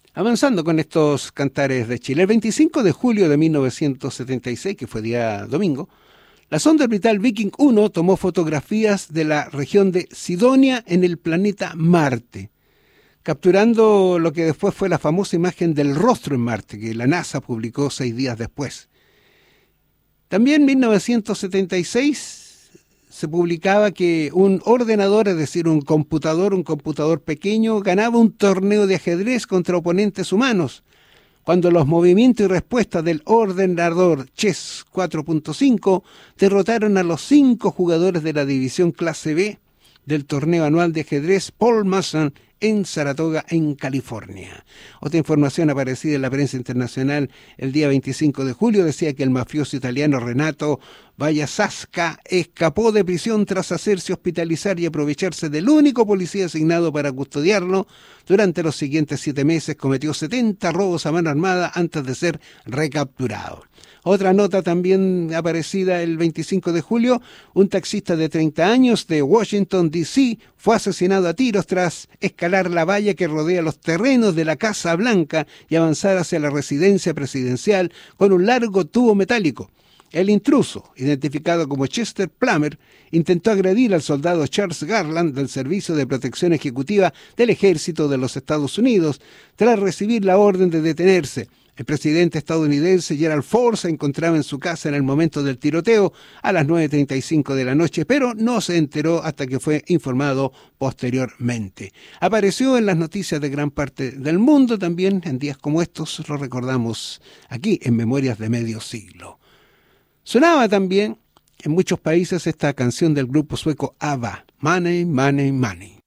Avanzando con estos cantares de Chile, el 25 de julio de 1976, que fue día domingo, la sonda orbital Viking 1 tomó fotografías de la región de Sidonia en el planeta Marte, capturando lo que después fue la famosa imagen del rostro en Marte, que la NASA publicó 6 días después. También en 1976 se publicaba que un ordenador, es decir, un computador pequeño, ganaba un torneo de ajedrez contra oponentes humanos, cuando los movimientos y respuestas del ordenador Chess 4.5 derrotaron a los 5 jugadores de la división clase B del torneo anual de ajedrez Paul Mason en Saratoga, en California. Otra información aparecida en la prensa internacional el día 25 de julio decía que el mafioso italiano Renato Vallasasca escapó de prisión tras hacerse hospitalizar y aprovecharse del único policía asignado para custodiarlo. Durante los siguientes 7 meses cometió 70 robos a mano armada antes de ser recapturado. Otra nota también aparecida el 25 de julio, un taxista de 30 años de Washington, D.C. fue asesinado a tiros tras escalar la valla que rodea los terrenos de la Casa Blanca y avanzar hacia la residencia presidencial con un largo tubo metálico. El intruso, identificado como Chester Plummer, intentó agredir al soldado Charles Garland del Servicio de Protección Ejecutiva del Ejército de los Estados Unidos tras recibir la orden de detenerse. El presidente estadounidense Gerald Ford se encontraba en su casa en el momento del tiroteo a las 9:35 de la noche, pero no se enteró hasta que fue informado posteriormente. Apareció en las noticias de gran parte del mundo también en días como estos, lo recordamos aquí en Memorias de Medio Siglo. Sonaba también en muchos países esta canción del grupo sueco ABBA, Money, Money, Money.